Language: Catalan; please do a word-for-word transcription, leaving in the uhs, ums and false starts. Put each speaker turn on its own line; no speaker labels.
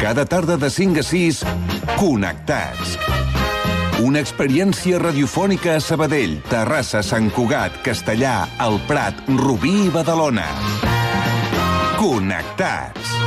Cada tarda de cinc a sis, Connectats. Una experiència radiofònica a Sabadell, Terrassa, Sant Cugat, Castellà, El Prat, Rubí i Badalona. Connectats.